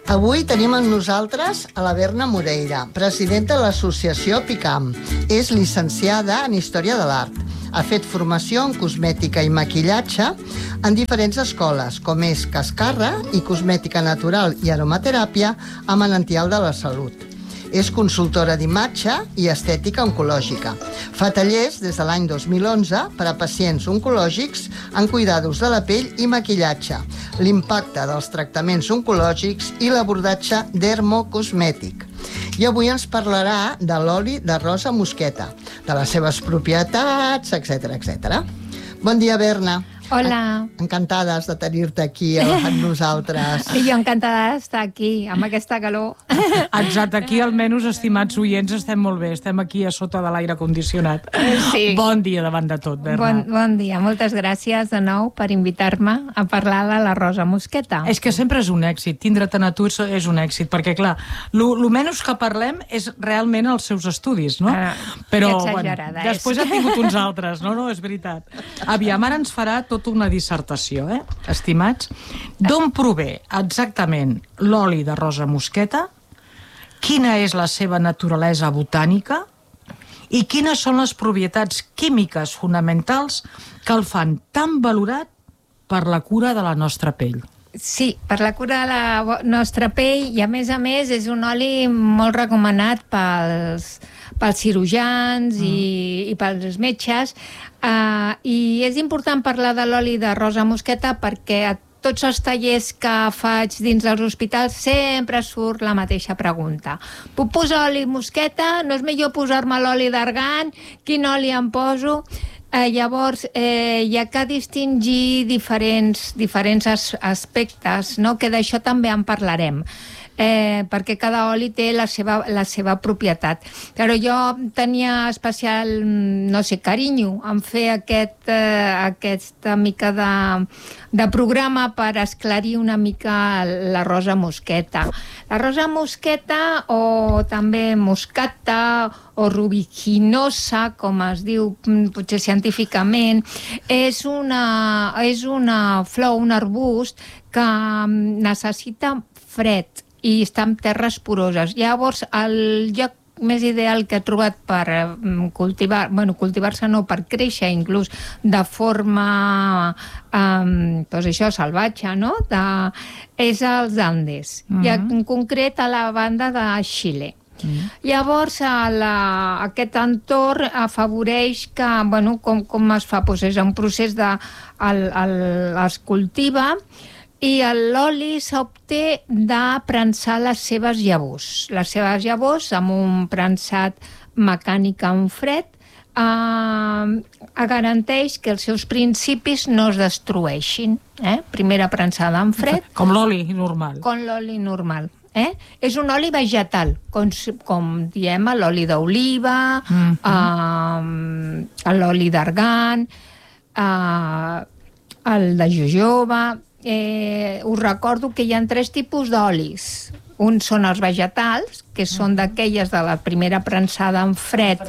Avui tenim amb nosaltres a la Berna Moreira, presidenta de l'associació PICAM. És llicenciada en Història de l'Art. Ha fet formació en cosmètica i maquillatge en diferents escoles, com és Cascarra i Cosmètica Natural i Aromateràpia a Manantial de la Salut. És consultora d'imatge i estètica oncològica. Fa tallers des de l'any 2011 per a pacients oncològics en cuidados de la pell i maquillatge, l'impacte dels tractaments oncològics i l'abordatge dermocosmètic. I avui ens parlarà de l'oli de rosa mosqueta, de les seves propietats, etc. Bon dia, Berna. Hola. Encantades de tenir-te aquí amb nosaltres. I jo encantada d'estar aquí, amb aquesta calor. Exacte, aquí almenys, estimats oients, estem molt bé. Estem aquí a sota de l'aire condicionat. Sí. Bon dia davant de tot, Berna. Bon dia. Moltes gràcies de nou per invitar-me a parlar de la rosa mosqueta. És que sempre és un èxit. Tindre-te'n a tu és un èxit, perquè, clar, el menys que parlem és realment els seus estudis, no? Però, exagerada, després ha tingut uns altres, no, és veritat. Aviam, ara ens farà tota una dissertació, estimats. D'on prové exactament l'oli de rosa mosqueta? Quina és la seva naturalesa botànica? I quines són les propietats químiques fonamentals que el fan tan valorat per la cura de la nostra pell? Sí, per la cura de la nostra pell, i a més és un oli molt recomanat pels cirurgians i pels metges, i és important parlar de l'oli de rosa mosqueta perquè a tots els tallers que faig dins dels hospitals sempre surt la mateixa pregunta. Puc posar oli mosqueta? No és millor posar-me l'oli d'argan? Quin oli em poso? Llavors, hi ha que distingir diferents aspectes, no? Que d'això també en parlarem. Perquè cada oli té la seva propietat. Però jo tenia especial, carinyo en fer aquesta mica de programa per esclarir una mica la rosa mosqueta. La rosa mosqueta, o també moscata, o rubiginosa, com es diu potser científicament, és una flor, un arbust que necessita fred i està en terres poroses. Llavors, el lloc més ideal que he trobat per cultivar-se no, per créixer inclús de forma salvatge, no? És als Andes, i en concret a la banda de Xile. Llavors, aquest entorn afavoreix que, com es fa? És un procés es cultiva, i l'oli s'obté de prensar les seves llavors. Les seves llavors, amb un prensat mecànic en fred, garanteix que els seus principis no es destrueixin. Primera prensada en fred. Com l'oli normal. Com l'oli normal. És un oli vegetal, com diem l'oli d'oliva, l'oli d'argan, el de jojoba. Us recordo que hi ha 3 tipus d'olis. Uns són els vegetals, que són d'aquelles de la primera prensada en fred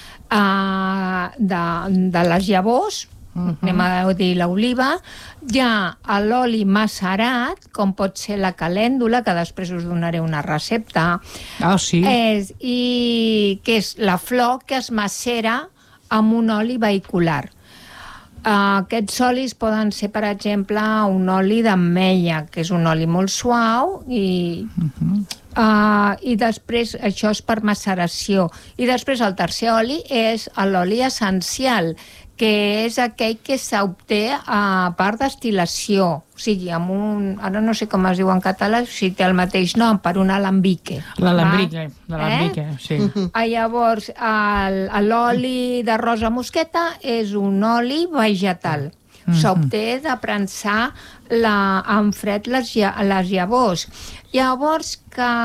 de les llavors, anem a dir l'oliva. Hi ha l'oli macerat, com pot ser la calèndula, que després us donaré una recepta. Sí. I que és la flor que es macera amb un oli vehicular. Aquests olis poden ser, per exemple, un oli d'ametlla, que és un oli molt suau, i després això és per maceració. I després el tercer oli és l'oli essencial, que és aquell que s'obté per destil·lació, o sigui, amb ara no sé com es diu en català, si té el mateix nom, per un alambique. L'alambique, sí. Llavors, l'oli de rosa mosqueta és un oli vegetal. S'obté de prensar en fred les llavors. Llavors,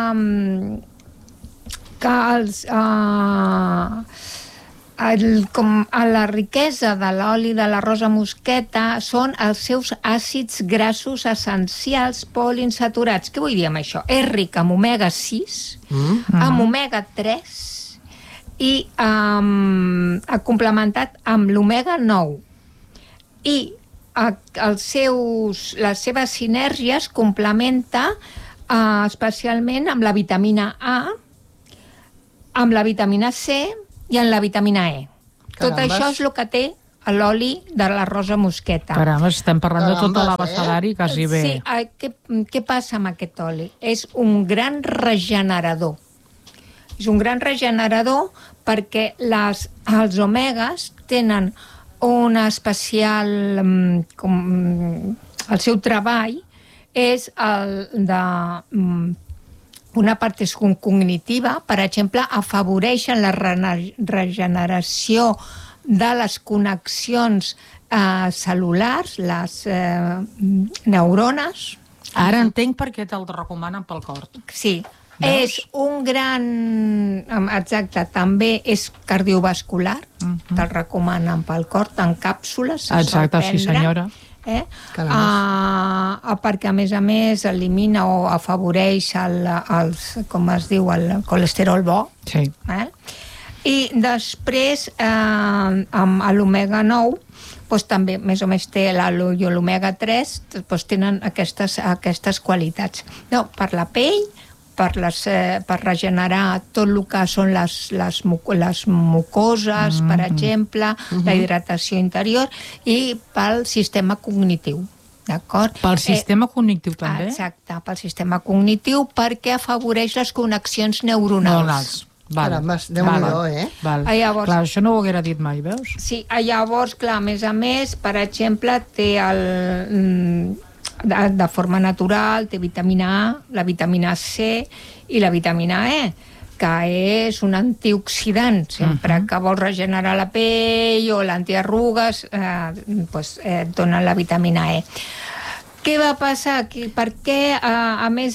la riquesa de l'oli de la rosa mosqueta són els seus àcids grassos essencials poliinsaturats. Què vull dir amb això? És ric en omega-6, amb omega-3 i complementat amb l'omega-9. I les seves sinergies complementa especialment amb la vitamina A, amb la vitamina C i amb la vitamina E. Tot això és el que té l'oli de la rosa mosqueta. Caram, estem parlant de tot l'abecedari quasi bé. Sí, què passa amb aquest oli? És un gran regenerador. És un gran regenerador perquè els omegues tenen una especial... el seu treball és el de... una part és cognitiva, per exemple, afavoreixen la regeneració de les connexions cel·lulars, les neurones. Ara entenc per què te'l recomanen pel cor. Sí, és un gran... Exacte, també és cardiovascular, te'l recomanen pel cor, en càpsules. Exacte, sí senyora. Perquè a més elimina o afavoreix com es diu, el colesterol bo. Sí. I després amb l'omega 9 també més o menys té l'omega 3, tenen aquestes qualitats. Per la pell, per regenerar tot el que són les mucoses, per exemple, la hidratació interior, i pel sistema cognitiu. D'acord? Pel sistema cognitiu també? Exacte, pel sistema cognitiu, perquè afavoreix les connexions neuronals. Déu-n'hi-do, Llavors, clar, això no ho haguera dit mai, veus? Sí, llavors, clar, a més, per exemple, té de forma natural, té vitamina A, la vitamina C i la vitamina E, que és un antioxidant. Sempre que vols regenerar la pell o l'antiarrugues, et donen la vitamina E. Què va passar? Per què, a més...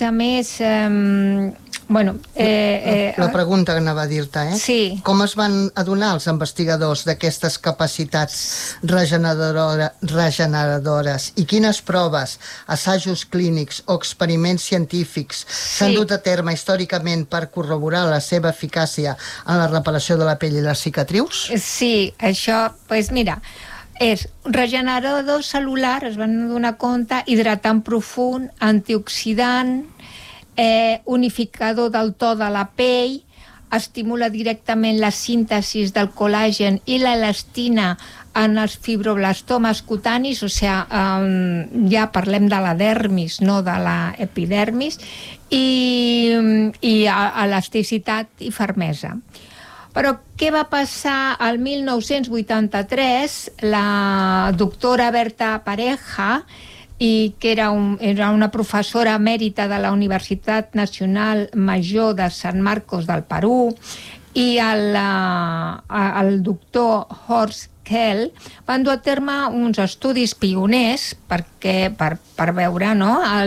La pregunta que anava a dir-te, Sí. Com es van adonar els investigadors d'aquestes capacitats regeneradores i quines proves, assajos clínics o experiments científics s'han dut a terme històricament per corroborar la seva eficàcia en la reparació de la pell i les cicatrius? Sí, això, mira, és regenerador celular, es van donar compte, hidratant profund, antioxidant, unificador del to de la pell, estimula directament la síntesi del col·làgen i l'elastina en els fibroblastomes cutanis, o sigui, ja parlem de la dermis, no de l'epidermis, i elasticitat i fermesa. Però què va passar al 1983? La doctora Berta Pareja, que era una professora emèrita de la Universitat Nacional Major de San Marcos del Perú, i el doctor Horst Kell van dur a terme uns estudis pioners per veure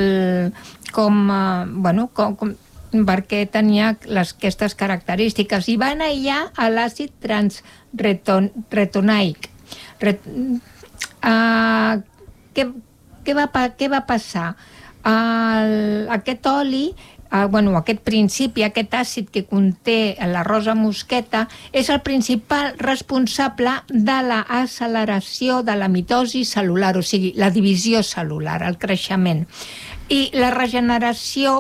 perquè tenia aquestes característiques, i van aïllar l'àcid transretinoic. Què va passar? Aquest oli, aquest principi, aquest àcid que conté la rosa mosqueta, és el principal responsable de l'acceleració de la mitosi cel·lular, o sigui, la divisió cel·lular, el creixement. I la regeneració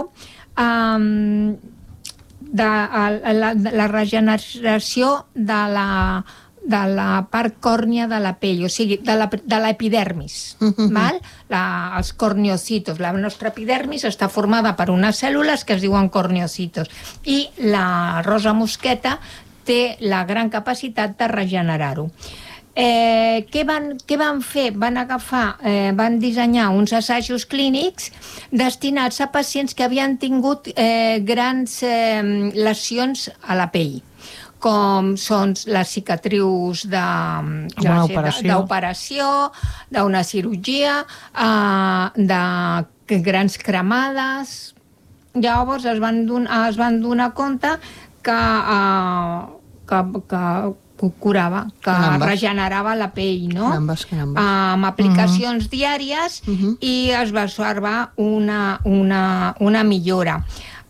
de la part còrnia de la pell, o sigui, de l'epidermis. Els corneocitos. La nostra epidermis està formada per unes cèl·lules que es diuen corneocitos, i la rosa mosqueta té la gran capacitat de regenerar-ho. Què van fer? Van dissenyar uns assajos clínics destinats a pacients que havien tingut grans lesions a la pell, com són les cicatrius d'operació, d'una cirurgia, de grans cremades. Llavors es van donar compte que curava, que regenerava la pell, no? Amb aplicacions diàries, i es va observar una millora.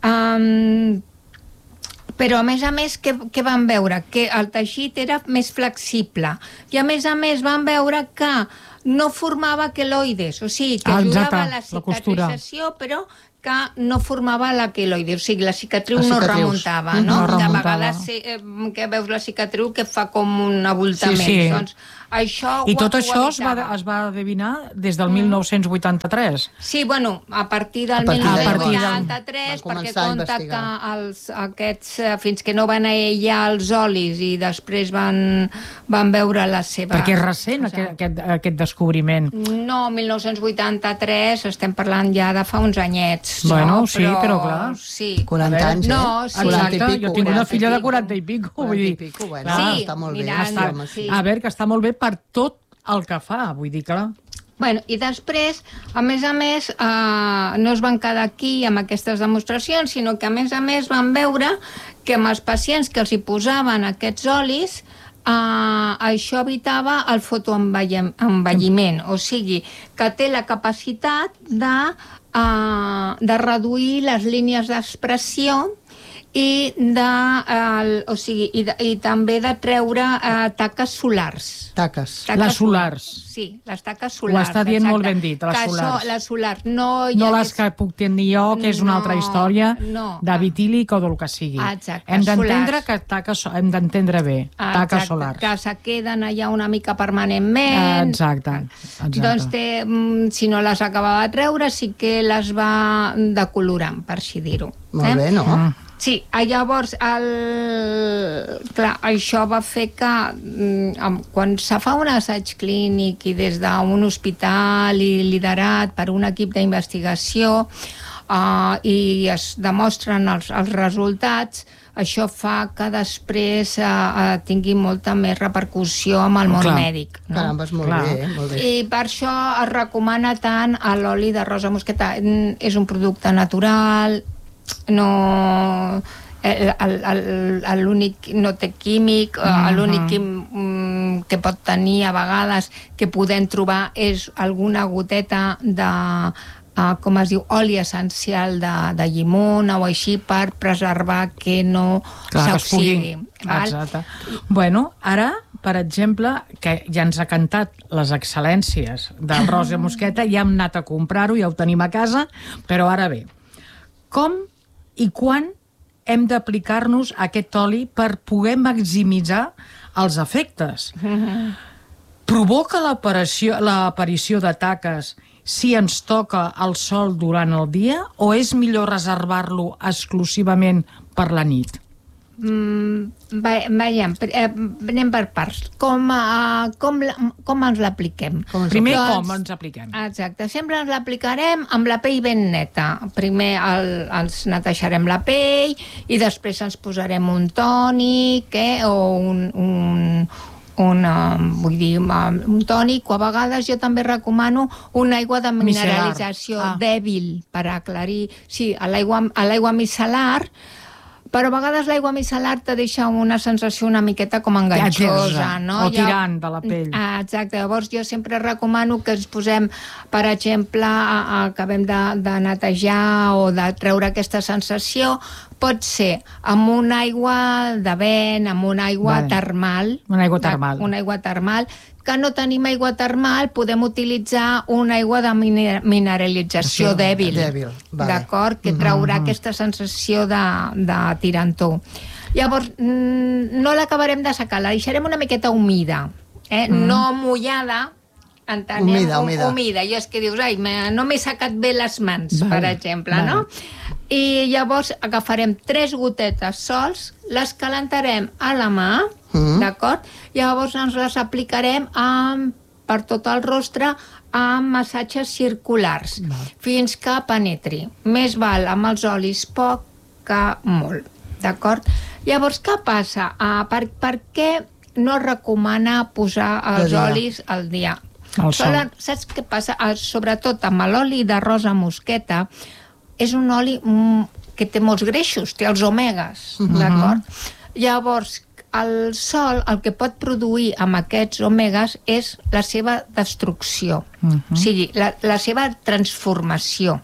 Però, a més, què van veure? Que el teixit era més flexible. I, a més, van veure que no formava queloides, o sigui, que ajudava a la cicatrització, però que no formava la queloide, o sigui, la cicatriu no remuntava, no? De vegades que veus la cicatriu que fa com un avoltament. Sí. Doncs això I tot això es va adivinar des del 1983? Sí, bueno, a partir del 1983, perquè compta que aquests, fins que no van aïllar els olis i després van veure la seva... Perquè és recent aquest descobriment. No, 1983, estem parlant ja de fa uns anyets. Bueno, sí, però clar. 40 anys, No, sí. Exacte, jo tinc una filla de 40 i pico. 40 i pico, bueno, està molt bé. A veure, que està molt bé per tot el que fa, vull dir, clar. Bueno, i després, a més, no es van quedar aquí amb aquestes demostracions, sinó que, a més, van veure que amb els pacients que els hi posaven aquests olis, això evitava el fotoenvelliment, o sigui, que té la capacitat de reduir les línies d'expressió i també de treure taques solars. Les solars. Sí, les taques solars. Ho està dient molt ben dit, les solars. Les solars. No les que puc tenir jo, que és una altra història, de vitílic o del que sigui. Exacte, hem d'entendre bé, taques solars. Que se queden allà una mica permanentment. Exacte. Doncs si no les acabava de treure, sí que les va decolorant, per així dir-ho. Molt bé, no? Sí, llavors això va fer que quan se fa un assaig clínic i des d'un hospital i liderat per un equip d'investigació i es demostren els resultats, això fa que després tingui molta més repercussió amb el món mèdic. Caramba, és molt bé. I per això es recomana tant l'oli de rosa mosqueta. És un producte natural, l'únic no té químic, l'únic que pot tenir a vegades que podem trobar és alguna goteta de com es diu, oli essencial de llimona o així per preservar que no s'oxidi. Exacte. Bueno, ara, per exemple, que ja ens ha cantat les excel·lències del rosa mosqueta, ja hem anat a comprar-ho, ja ho tenim a casa, però ara bé, com i quan hem d'aplicar-nos aquest oli per poder maximitzar els efectes? Provoca l'aparició de taques si ens toca el sol durant el dia o és millor reservar-lo exclusivament per la nit? Veiem, anem per parts. Com ens l'apliquem? Primer, com ens apliquem? Exacte, sempre ens l'aplicarem amb la pell ben neta. Primer ens netejarem la pell i després ens posarem un tònic o un tònic, o a vegades jo també recomano una aigua de mineralització dèbil per aclarir, sí, a l'aigua micel·lar, però a vegades l'aigua micel·lar te deixa una sensació una miqueta com enganxosa, no? O tirant de la pell. Exacte, llavors jo sempre recomano que ens posem, per exemple, acabem de netejar o de treure aquesta sensació, pot ser amb una aigua de vent, amb una aigua termal. Una aigua termal. Una aigua termal. Que no tenim aigua termal, podem utilitzar una aigua de mineralització dèbil. D'acord? Que traurà aquesta sensació de tirantó. Llavors, no l'acabarem de secar, la deixarem una miqueta humida. No mullada, entenem? Humida. I és que dius, no m'he secat bé les mans, per exemple, no? I llavors agafarem 3 gotetes sols, les calentarem a la mà, d'acord? Llavors ens les aplicarem per tot el rostre amb massatges circulars, fins que penetri. Més val amb els olis poc que molt, d'acord? Llavors, què passa? Per què no recomana posar els olis al dia? Saps què passa? Sobretot amb l'oli de rosa mosqueta, és un oli que té molts greixos, té els omegues, d'acord? Llavors, el sol el que pot produir amb aquests omegues és la seva destrucció, o sigui, la seva transformació.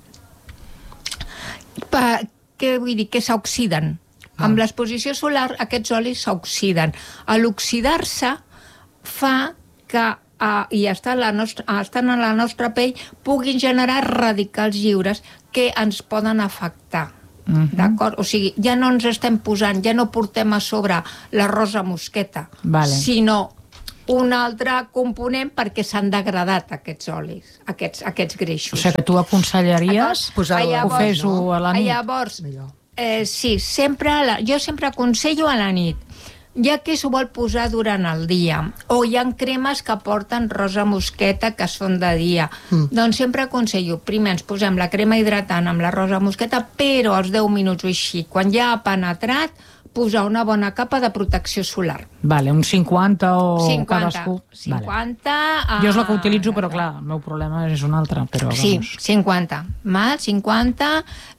Què vull dir? Que s'oxiden. Amb l'exposició solar aquests olis s'oxiden. A l'oxidar-se fa que i estan a la nostra pell puguin generar radicals lliures que ens poden afectar. D'acord? O sigui, ja no ens estem posant, ja no portem a sobre la rosa mosqueta, sinó un altre component perquè s'han degradat aquests olis, aquests greixos. O sigui que tu aconsellaries que ho fes-ho a la nit? Llavors, sí, jo sempre aconsello a la nit, ja que s'ho vol posar durant el dia, o hi ha cremes que porten rosa mosqueta que són de dia, doncs sempre aconsello, primer ens posem la crema hidratant amb la rosa mosqueta, però als 10 minuts o així, quan ja ha penetrat, posar una bona capa de protecció solar. Vale, un 50 o cadascú? 50. Jo és la que utilitzo, però clar, el meu problema és un altre. Sí, 50. 50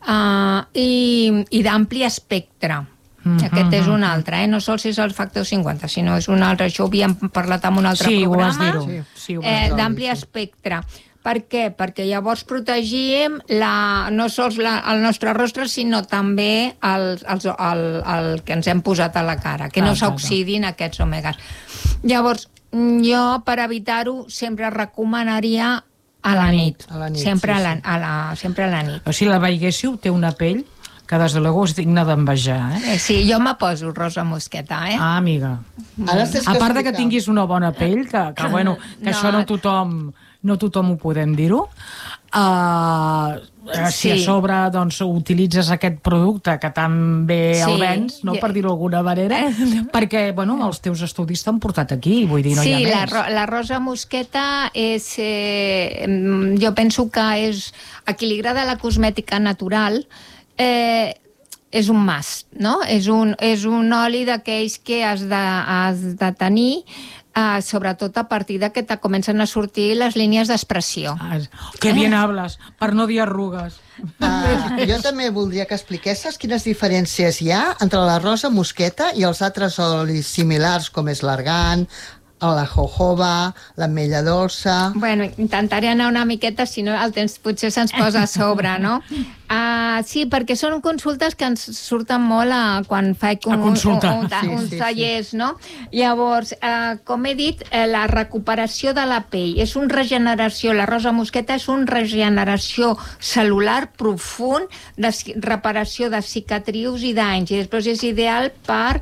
i d'ampli espectre. Aquest és un altre, no sols és el factor 50, sinó és un altre. Això ho havíem parlat en un altre programa. Sí, ho vas dir-ho. D'ampli espectre. Per què? Perquè llavors protegim no sols el nostre rostre, sinó també el que ens hem posat a la cara, que no s'oxidin aquests omegas. Llavors, jo, per evitar-ho, sempre recomanaria a la nit. Sempre a la nit. O sigui, la veiéssiu té una pell que des de luego és digna d'envejar, Sí, jo me poso rosa mosqueta, Ah, amiga. A part de que tinguis una bona pell, que això no tothom ho podem dir-ho, si a sobre doncs, utilitzes aquest producte que tan bé el vens, per dir-ho d'alguna manera, perquè els teus estudis t'han portat aquí, vull dir, no hi ha més. Sí, la rosa mosqueta és... jo penso que és... A qui li agrada la cosmètica natural, és un must, no? És un oli d'aquells que has de tenir, sobretot a partir de que te comencen a sortir les línies d'expressió. Que bien hablas, per no dir arrugues. Jo també voldria que expliquessis quines diferències hi ha entre la rosa mosqueta i els altres olis similars, com és l'argan, la jojoba, l'ametlla dolça... Bueno, intentaré anar una miqueta, si no el temps potser se'ns posa a sobre, no? Sí, perquè són consultes que ens surten molt quan faig uns tallers, no? Llavors, com he dit, la recuperació de la pell és una regeneració, la rosa mosqueta és una regeneració cel·lular profund, de reparació de cicatrius i danys, i després és ideal per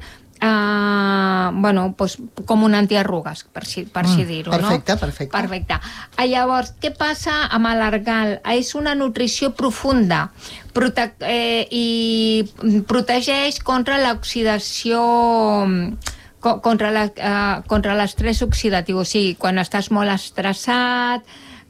com un antiarrugues, per si dir-ho. Perfecte. Llavors, què passa amb l'argan? És una nutrició profunda i protegeix contra l'oxidació, contra l'estrès oxidatiu. O sigui, quan estàs molt estressat,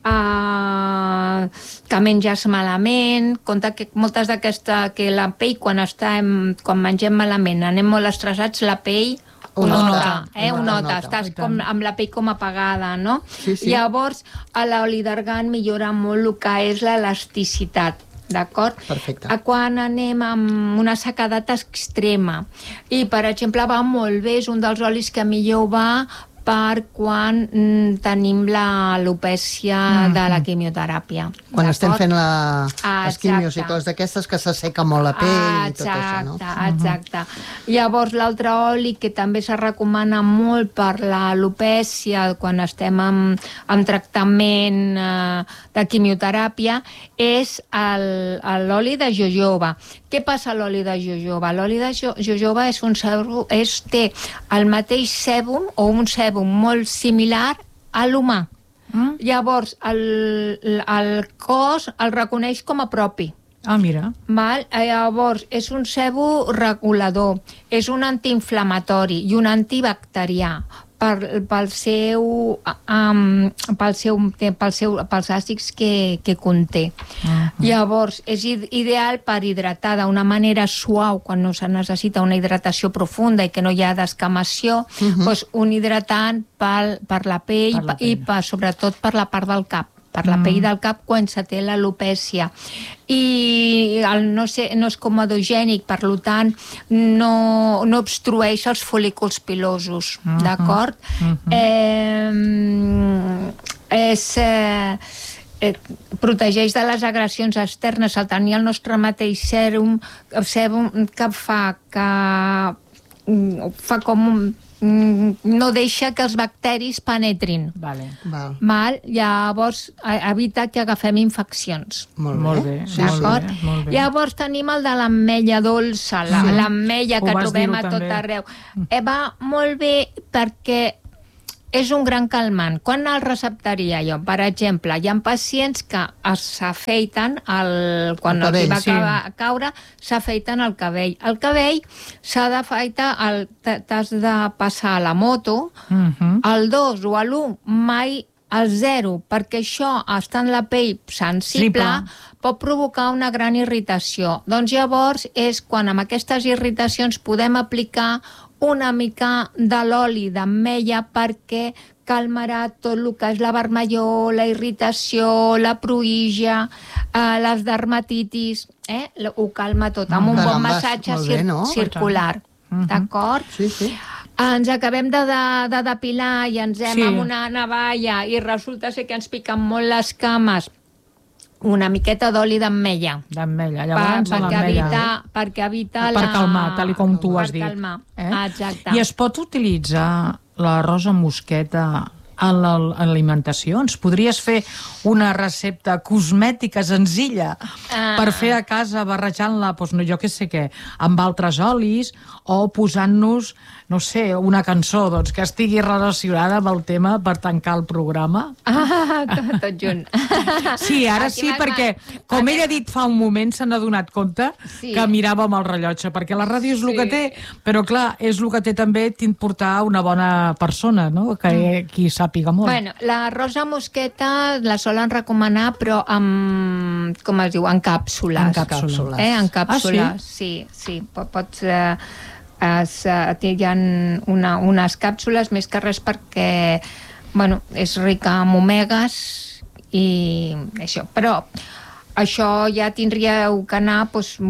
que menges malament, compte que moltes d'aquestes, que la pell quan mengem malament, anem molt estressats, la pell ho nota, estàs amb la pell com apagada, no? Llavors, l'oli d'argan millora molt el que és l'elasticitat, d'acord? Perfecte. Quan anem amb una sequedat extrema i, per exemple, va molt bé, és un dels olis que millor va per quan tenim l'alopècia de la quimioteràpia. Quan estem fent les quimios i coses d'aquestes que s'asseca molt la pell i tot això, no? Exacte. Llavors, l'altre oli que també se recomana molt per l'alopècia quan estem en tractament de quimioteràpia és l'oli de jojoba. Què passa a l'oli de jojoba? L'oli de jojoba té el mateix sèbum o un sèbum molt similar a l'humà. Llavors, el cos el reconeix com a propi. Mira. Llavors, és un sèbum regulador, és un antiinflamatori i un antibacterià pels àcids que conté. Llavors, és ideal per hidratar d'una manera suau quan no se necessita una hidratació profunda i que no hi ha descamació, doncs un hidratant per la pell i sobretot per la part del cap, per la pell del cap quan se té l'alopècia. I no és comedogènic, per tant, no obstrueix els folículs pilosos, d'acord? Protegeix de les agressions externes, al tenir el nostre mateix sèrum que fa com no deixa que els bacteris penetrin. Vale. Val. Llavors evita que agafem infeccions. Molt bé. D'acord? Molt bé. Llavors tenim el de l'ametlla dolça, l'ametlla que Ho vas trobem dir-ho a tot també. arreu. Va molt bé perquè és un gran calmant. Quan el receptaria jo? Per exemple, hi ha pacients que s'afeiten quan El cabell, els va caure, s'afeiten el cabell. El cabell s'ha d'afeitar, t'has de passar a la moto, al 2 o a l'1, mai al 0, perquè això, estant la pell sensible, pot provocar una gran irritació. Doncs llavors és quan amb aquestes irritacions podem aplicar una mica de l'oli d'ametlla perquè calmarà tot el que és la vermellor, la irritació, la pruïja, les dermatitis, ho calma tot, amb un bon massatge circular. D'acord? Sí. Ens acabem de depilar i ens hem amb una navalla i resulta ser que ens piquen molt les cames. Una miqueta d'oli d'ametlla. D'ametlla, llavors l'ametlla. Perquè evita per calmar, tal com tu has dit. Per calmar, exacte. I es pot utilitzar la rosa mosqueta en l'alimentació? Ens podries fer una recepta cosmètica senzilla per fer a casa barrejant-la, doncs, jo què sé què, amb altres olis o posant-nos, no sé, una cançó que estigui relacionada amb el tema per tancar el programa? Tot junt. Sí, ara sí, perquè com ella ha dit fa un moment s'han adonat compte que miràvem el rellotge, perquè la ràdio és el que té, però clar, és el que té també portar una bona persona, no? Que qui sàpiga molt. Bueno, la rosa mosqueta la solen recomanar, però amb, com es diu, en càpsules. En càpsules, sí. Pots... hi ha unes càpsules, més que res perquè és rica en omegues i això. Però això ja tindríeu que anar,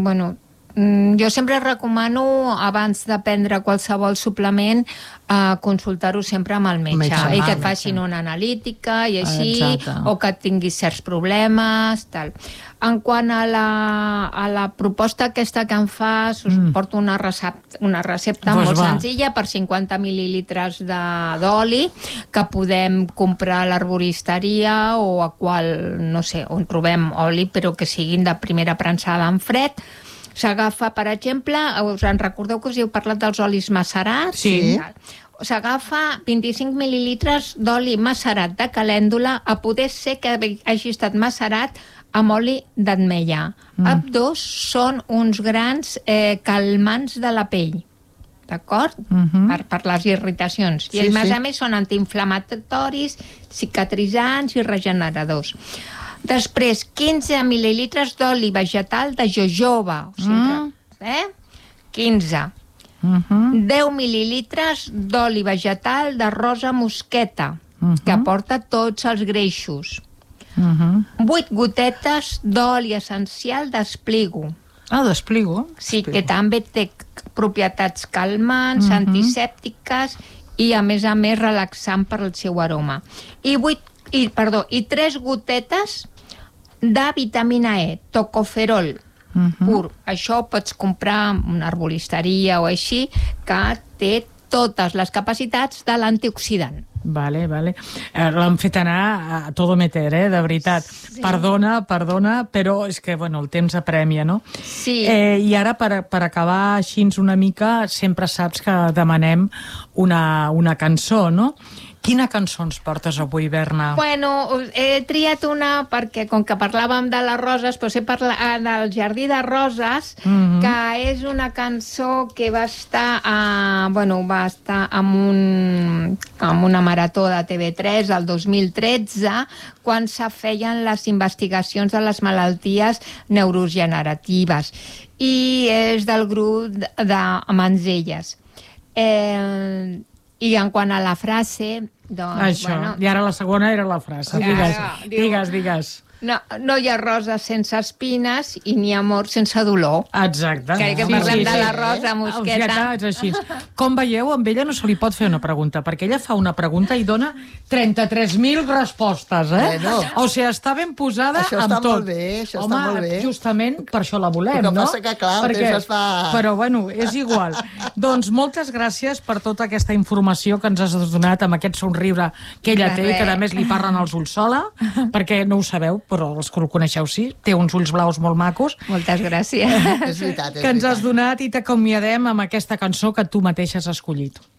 jo sempre recomano, abans de prendre qualsevol suplement, consultar-ho sempre amb el metge i que et facin una analítica i així, o que tinguis certs problemes, tal. En quant a la proposta aquesta que em fas, us porto una recepta molt senzilla per 50 mil·lilitres d'oli que podem comprar a l'herboristeria o a no sé, on trobem oli, però que siguin de primera premsada en fred. S'agafa, per exemple, us en recordeu que us heu parlat dels olis macerats? Sí. S'agafa 25 mil·lilitres d'oli macerat de calèndula, a poder ser que hagi estat macerat amb oli d'ametlla. Ambdós són uns grans calmants de la pell, d'acord? Per les irritacions. I a més són antiinflamatoris, cicatritzants i regeneradors. Després, 15 mil·lilitres d'oli vegetal de jojoba. 15. 10 mil·lilitres d'oli vegetal de rosa mosqueta, que aporta tots els greixos. 8 gotetes d'oli essencial d'espligo. D'espligo? Sí, que també té propietats calmants, antisèptiques i, a més relaxant per al seu aroma. I 3 gotetes de vitamina E, tocoferol pur. Això ho pots comprar en una herboristeria o així, que té totes les capacitats de l'antioxidant. Vale. L'han fet anar a todo meter, de veritat. Sí. Perdona, però és que, el temps apremia, no? Sí. I ara, per acabar així una mica, sempre saps que demanem una cançó, no? Quina cançó ens portes avui, Berna? He triat una perquè, com que parlàvem de les roses, he parlat del Jardí de Roses, que és una cançó que va estar amb una marató de TV3 el 2013, quan se feien les investigacions de les malalties neurogeneratives. I és del grup de Mancelles. I en quant a la frase... Això, i ara la segona era la frase. Digues. No hi ha rosa sense espines i ni amor sense dolor. Exacte. Que parlem de la Rosa Mosqueta. És així. Com veieu, amb ella no se li pot fer una pregunta, perquè ella fa una pregunta i dona 33.000 respostes, Bueno. O sigui, està ben posada Això amb està tot. molt bé, això Home, està molt bé. justament per això la volem, El que no? passa que, clar, el temps es fa... Però, bueno, és igual. Doncs moltes gràcies per tota aquesta informació que ens has donat amb aquest somriure que ella té, que a més li parlen els ulls sola, perquè no ho sabeu, però els que el coneixeu sí, té uns ulls blaus molt macos. Moltes gràcies. És veritat, és Que ens has veritat. donat i t'acomiadem amb aquesta cançó que tu mateixa has escollit.